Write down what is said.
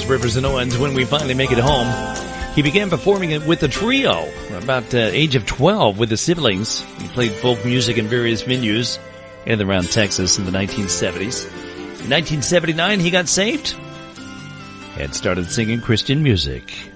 is Rivers and Owens, When We Finally Make It Home. He began performing it with a trio about the age of 12 with his siblings. He played folk music in various venues in and around Texas in the 1970s. In 1979, he got saved and started singing Christian music.